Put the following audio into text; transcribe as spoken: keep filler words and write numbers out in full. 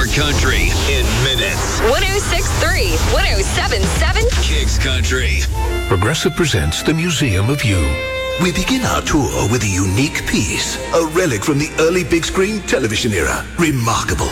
More country in minutes. one oh six point three, one oh seven point seven. Kicks Country. Progressive presents the Museum of You. We begin our tour with a unique piece, a relic from the early big screen television era. Remarkable.